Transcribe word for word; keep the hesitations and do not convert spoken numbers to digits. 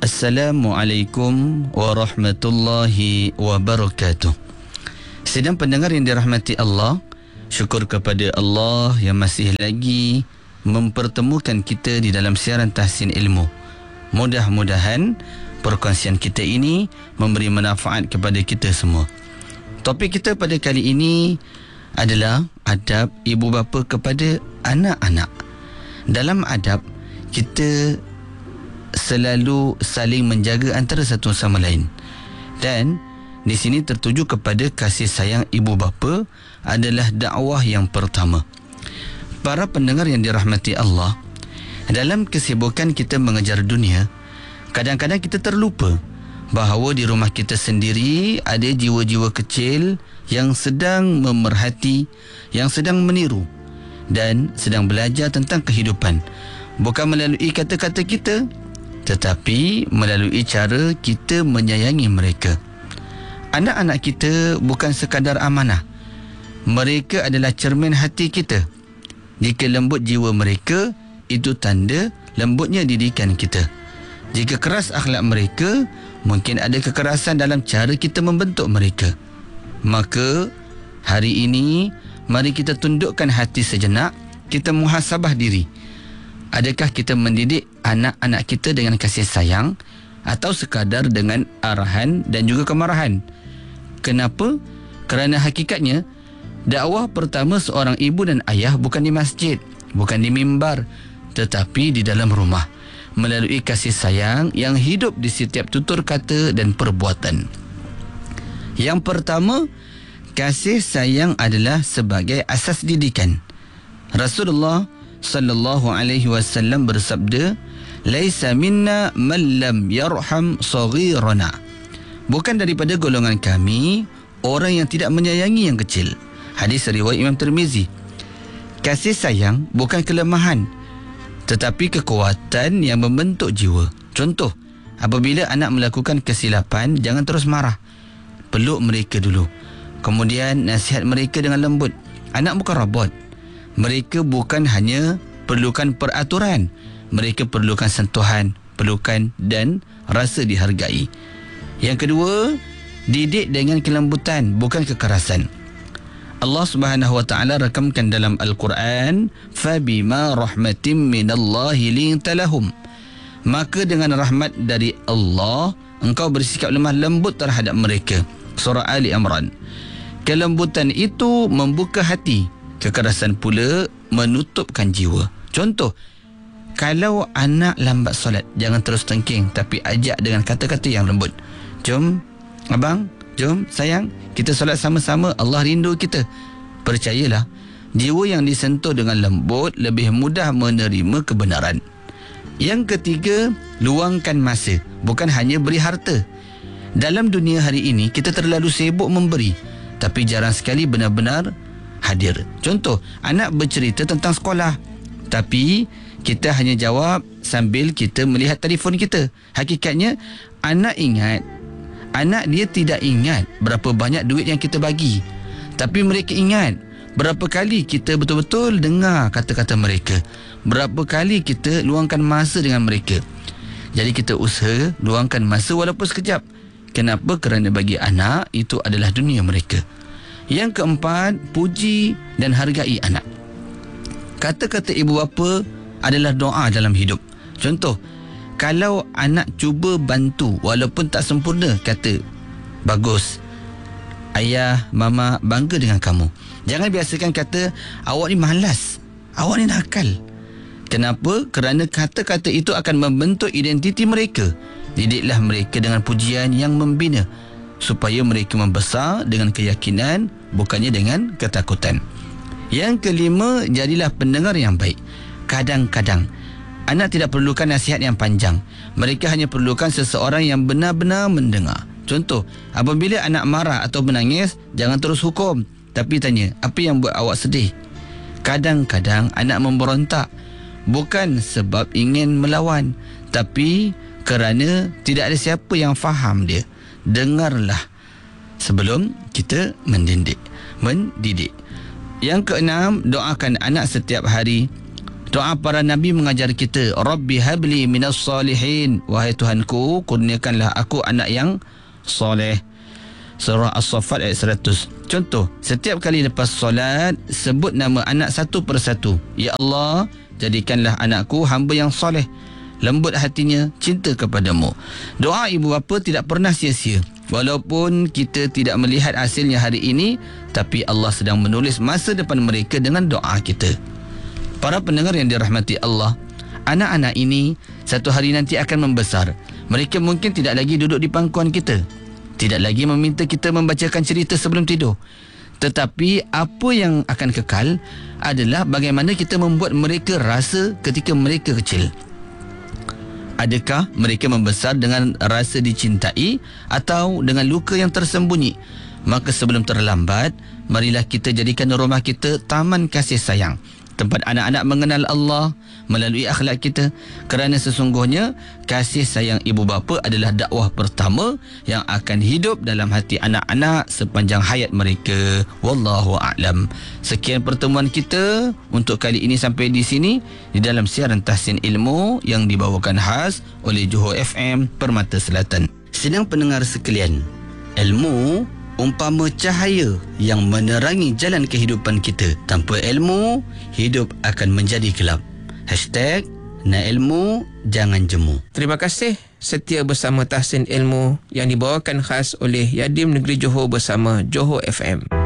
Assalamualaikum warahmatullahi wabarakatuh. Sedang pendengar yang dirahmati Allah, syukur kepada Allah yang masih lagi mempertemukan kita di dalam siaran Tahsin Ilmu. Mudah-mudahan perkongsian kita ini memberi manfaat kepada kita semua. Topik kita pada kali ini adalah adab ibu bapa kepada anak-anak. Dalam adab, kita selalu saling menjaga antara satu sama lain. Dan di sini tertuju kepada kasih sayang ibu bapa adalah dakwah yang pertama. Para pendengar yang dirahmati Allah, dalam kesibukan kita mengejar dunia, kadang-kadang kita terlupa bahawa di rumah kita sendiri ada jiwa-jiwa kecil yang sedang memerhati, yang sedang meniru dan sedang belajar tentang kehidupan. Bukan melalui kata-kata kita, tetapi melalui cara kita menyayangi mereka. Anak-anak kita bukan sekadar amanah. Mereka adalah cermin hati kita. Jika lembut jiwa mereka, itu tanda lembutnya didikan kita. Jika keras akhlak mereka, mungkin ada kekerasan dalam cara kita membentuk mereka. Maka hari ini, mari kita tundukkan hati sejenak, kita muhasabah diri. Adakah kita mendidik anak-anak kita dengan kasih sayang atau sekadar dengan arahan dan juga kemarahan? Kenapa? Kerana hakikatnya dakwah pertama seorang ibu dan ayah bukan di masjid, bukan di mimbar, tetapi di dalam rumah, melalui kasih sayang yang hidup di setiap tutur kata dan perbuatan. Yang pertama, kasih sayang adalah sebagai asas didikan. Rasulullah sallallahu alaihi wasallam bersabda, "Laisa minna man lam yarham saghirana." Bukan daripada golongan kami orang yang tidak menyayangi yang kecil. Hadis riwayat Imam Tirmizi. Kasih sayang bukan kelemahan, tetapi kekuatan yang membentuk jiwa. Contoh, apabila anak melakukan kesilapan, jangan terus marah. Peluk mereka dulu. Kemudian nasihat mereka dengan lembut. Anak bukan robot. Mereka bukan hanya perlukan peraturan, mereka perlukan sentuhan, pelukan dan rasa dihargai. Yang kedua, didik dengan kelembutan, bukan kekerasan. Allah Subhanahu wa taala rakamkan dalam Al-Quran, "Fabima rahmatin minallahi linta lahum." Maka dengan rahmat dari Allah, engkau bersikap lemah lembut terhadap mereka. Surah Ali Imran. Kelembutan itu membuka hati. Kekerasan pula menutupkan jiwa. Contoh, kalau anak lambat solat, jangan terus tengking, tapi ajak dengan kata-kata yang lembut. Jom, abang, jom, sayang, kita solat sama-sama, Allah rindu kita. Percayalah, jiwa yang disentuh dengan lembut lebih mudah menerima kebenaran. Yang ketiga, luangkan masa, bukan hanya beri harta. Dalam dunia hari ini, kita terlalu sibuk memberi, tapi jarang sekali benar-benar hadir. Contoh, anak bercerita tentang sekolah, tapi kita hanya jawab sambil kita melihat telefon kita. Hakikatnya, anak ingat, anak dia tidak ingat berapa banyak duit yang kita bagi, tapi mereka ingat berapa kali kita betul-betul dengar kata-kata mereka, berapa kali kita luangkan masa dengan mereka. Jadi kita usaha luangkan masa walaupun sekejap. Kenapa? Kerana bagi anak, itu adalah dunia mereka. Yang keempat, puji dan hargai anak. Kata-kata ibu bapa adalah doa dalam hidup. Contoh, kalau anak cuba bantu walaupun tak sempurna, kata, "Bagus, ayah, mama bangga dengan kamu." Jangan biasakan kata, "Awak ni malas, awak ni nakal." Kenapa? Kerana kata-kata itu akan membentuk identiti mereka. Didiklah mereka dengan pujian yang membina, supaya mereka membesar dengan keyakinan, bukannya dengan ketakutan. Yang kelima, jadilah pendengar yang baik. Kadang-kadang anak tidak perlukan nasihat yang panjang. Mereka hanya perlukan seseorang yang benar-benar mendengar. Contoh, apabila anak marah atau menangis, jangan terus hukum, tapi tanya, apa yang buat awak sedih? Kadang-kadang anak memberontak bukan sebab ingin melawan, tapi kerana tidak ada siapa yang faham dia. Dengarlah sebelum kita mendidik. mendidik. Yang keenam, doakan anak setiap hari. Doa para nabi mengajar kita, Rabbi habli minas salihin, wahai Tuhanku, kurniakanlah aku anak yang soleh. Surah As-Saffat ayat seratus. Contoh, setiap kali lepas solat, sebut nama anak satu persatu. Ya Allah, jadikanlah anakku hamba yang soleh, lembut hatinya, cinta kepadamu. Doa ibu bapa tidak pernah sia-sia. Walaupun kita tidak melihat hasilnya hari ini, tapi Allah sedang menulis masa depan mereka dengan doa kita. Para pendengar yang dirahmati Allah, anak-anak ini satu hari nanti akan membesar. Mereka mungkin tidak lagi duduk di pangkuan kita, tidak lagi meminta kita membacakan cerita sebelum tidur. Tetapi apa yang akan kekal adalah bagaimana kita membuat mereka rasa ketika mereka kecil. Adakah mereka membesar dengan rasa dicintai atau dengan luka yang tersembunyi? Maka sebelum terlambat, marilah kita jadikan rumah kita taman kasih sayang, tempat anak-anak mengenal Allah melalui akhlak kita. Kerana sesungguhnya kasih sayang ibu bapa adalah dakwah pertama yang akan hidup dalam hati anak-anak sepanjang hayat mereka. Wallahu a'lam. Sekian pertemuan kita untuk kali ini sampai di sini di dalam siaran Tahsin Ilmu yang dibawakan khas oleh Johor F M Permata Selatan. Sedang pendengar sekalian, ilmu umpama cahaya yang menerangi jalan kehidupan kita. Tanpa ilmu, hidup akan menjadi gelap. Hashtag nak ilmu, jangan jemu. Terima kasih setia bersama Tahsin Ilmu yang dibawakan khas oleh Yadim Negeri Johor bersama Johor F M.